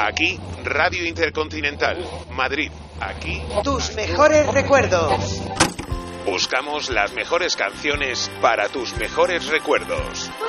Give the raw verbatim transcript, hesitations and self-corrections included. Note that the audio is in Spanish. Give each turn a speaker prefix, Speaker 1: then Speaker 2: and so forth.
Speaker 1: Aquí, Radio Intercontinental. Madrid. Aquí,
Speaker 2: tus mejores recuerdos.
Speaker 1: buscamos las mejores canciones para tus mejores recuerdos.